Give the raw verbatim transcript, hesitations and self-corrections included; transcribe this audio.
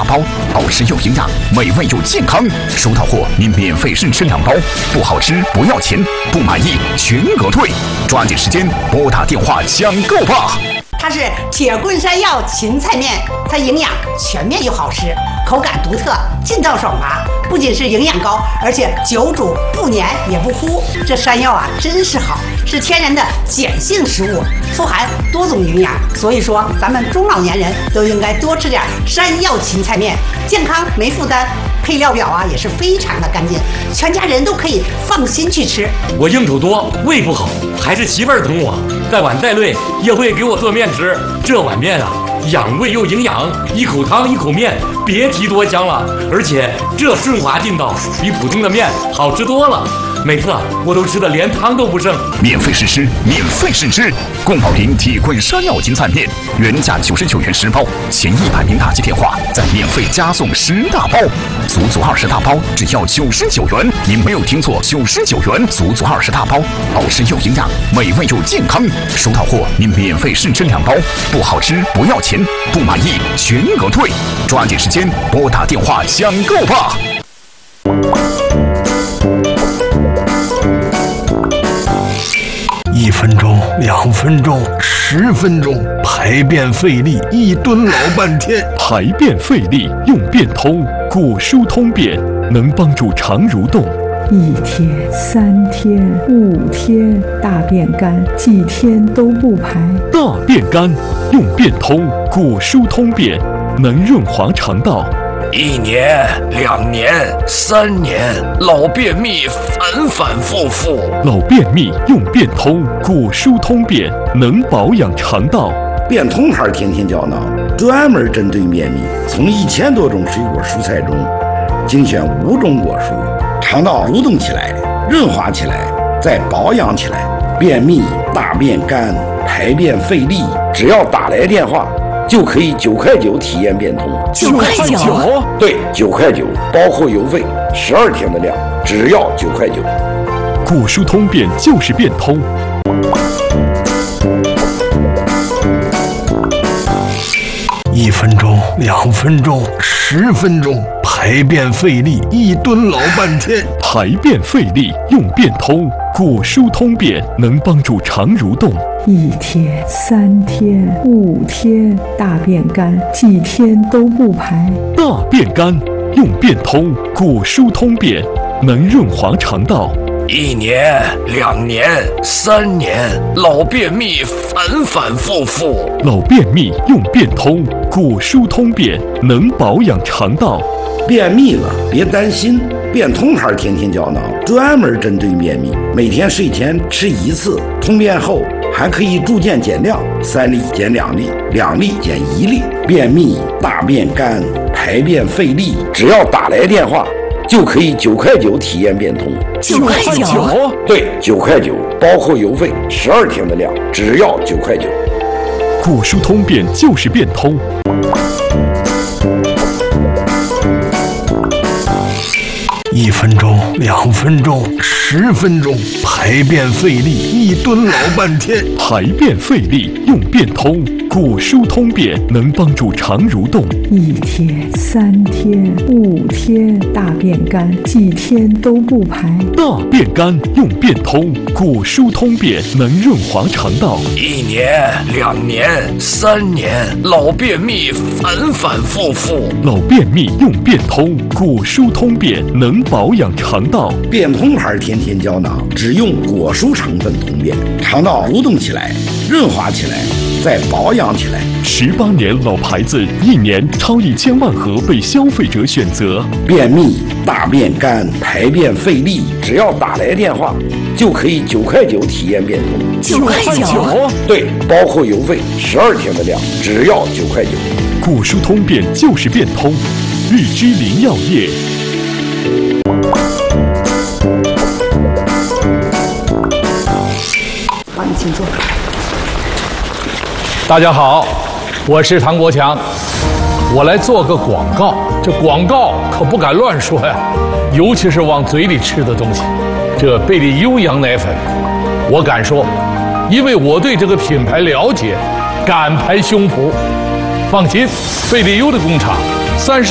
大包，好吃又营养，美味又健康。收到货您免费试吃两包，不好吃不要钱，不满意全额退。抓紧时间拨打电话抢购吧！ 它是铁棍山药芹菜面，它营养全面又好吃，口感独特，劲道爽滑，不仅是营养高，而且久煮不黏也不糊。这山药啊，真是好，是天然的碱性食物，富含多种营养。所以说，咱们中老年人都应该多吃点山药芹菜面，健康没负担。配料表啊也是非常的干净，全家人都可以放心去吃。 我应酬多，胃不好，还是媳妇儿疼我，再晚再累也会给我做面吃。这碗面啊，养胃又营养，一口汤一口面，别提多香了。而且这顺滑劲道比普通的面好吃多了。每次我都吃的连汤都不剩。 免费试吃，免费试吃，宫保林铁棍山药芹菜面，原价九十九元十包，前一百名打击电话再免费加送十大包，足足二十大包只要九十九元。您没有听错，九十九元，足足二十大包，好吃又营养，美味又健康。收到货您免费试吃两包，不好吃不要钱，不满意全额退。抓紧时间拨打电话抢购吧！ 一分钟，两分钟，十分钟，排便费力，一蹲老半天。 排便费力用便通，果蔬通便能帮助肠蠕动。 一天、三天、五天，大便干，几天都不排。 大便干用便通，果蔬通便能润滑肠道。 一年、两年、三年，老便秘反反复复。 老便秘用便通，果蔬通便能保养肠道。 便通牌天天胶囊专门针对便秘，从一千多种水果蔬菜中精选五种果蔬，肠道蠕动起来，润滑起来，再保养起来。便秘、大便干、排便费力，只要打来电话就可以九块九体验变通。 九块九？ 对，九块九，包括邮费，十二天的量，只要九块九。 果蔬通便就是变通。 一分钟，两分钟，十分钟，排便费力，一蹲老半天。 排便费力用便通，果蔬通便能帮助肠蠕动。 一天、三天、五天，大便干，几天都不排。 大便干用便通，果蔬通便能润滑肠道。 一年、两年、三年，老便秘反反复复。 老便秘用便通，果蔬通便能保养肠道。 便秘了别担心，便通牌天天胶囊专门针对便秘，每天睡前吃一次，通便后还可以逐渐减量，三粒减两粒，两粒减一粒。便秘、大便干、排便费力，只要打来电话就可以九块九体验变通。 九块九？ 对，九块九，包括邮费，十二天的量，只要九块九。 果蔬通便就是变通。 一分钟，两分钟，十分钟，排便费力，一蹲老半天。 排便费力用便通，果蔬通便能帮助肠蠕动。 一天、三天、五天，大便干，几天都不排。 大便干用便通，果蔬通便能润滑肠道。 一年、两年、三年，老便秘反反复复。 老便秘用便通，果蔬通便能保养肠道。 便通牌天天胶囊只用果蔬成分通便，肠道蠕动起来，润滑起来，再保养起来。 十八年老牌子，一年超一千万盒被消费者选择。 便秘、大便干、排便费力，只要打来电话就可以九块九体验变通。 九块九？ 对，包括邮费，十二天的量，只要九块九。 果蔬通便就是变通，日之林药业。 好，你请坐。 大家好，我是唐国强，我来做个广告。这广告可不敢乱说呀，尤其是往嘴里吃的东西。这贝利优羊奶粉，我敢说，因为我对这个品牌了解，敢拍胸脯。放心，贝利优的工厂三十。